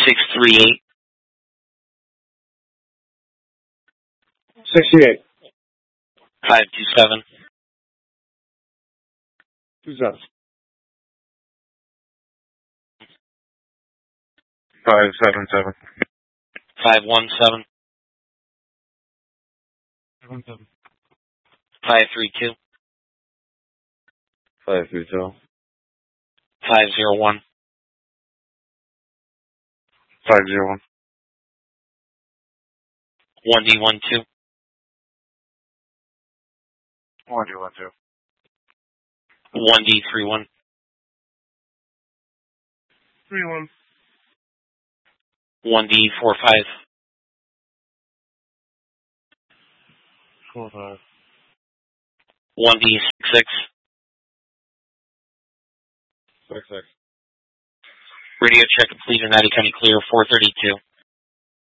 638. 68. 527. 27. 577. 517. 517. 532. 532. 501. 501. 1D12. 112. 1D31. 31. 1D45. 45. 1D66. 66. Radio check complete, United County clear, 432.